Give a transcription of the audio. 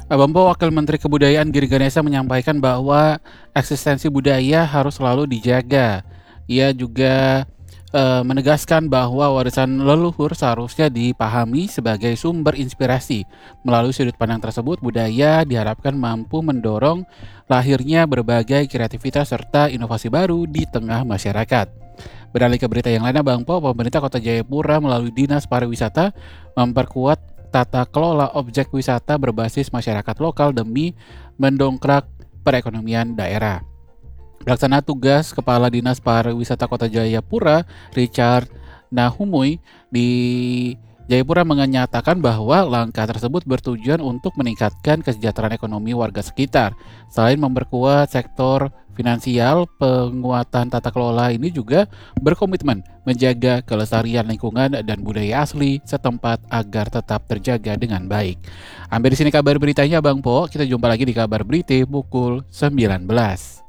Abang Po, Wakil Menteri Kebudayaan Giring Ganesa menyampaikan bahwa eksistensi budaya harus selalu dijaga. Ia juga menegaskan bahwa warisan leluhur seharusnya dipahami sebagai sumber inspirasi. Melalui sudut pandang tersebut, budaya diharapkan mampu mendorong lahirnya berbagai kreativitas serta inovasi baru di tengah masyarakat. Beralih ke berita yang lain, Bang Po, pemerintah Kota Jayapura melalui Dinas Pariwisata memperkuat tata kelola objek wisata berbasis masyarakat lokal demi mendongkrak perekonomian daerah. Pelaksana tugas Kepala Dinas Pariwisata Kota Jayapura, Richard Nahumui, di Jayapura menyatakan bahwa langkah tersebut bertujuan untuk meningkatkan kesejahteraan ekonomi warga sekitar. Selain memperkuat sektor finansial, penguatan tata kelola ini juga berkomitmen menjaga kelestarian lingkungan dan budaya asli setempat agar tetap terjaga dengan baik. Sampai di sini kabar beritanya, Bang Po. Kita jumpa lagi di kabar berita pukul 19.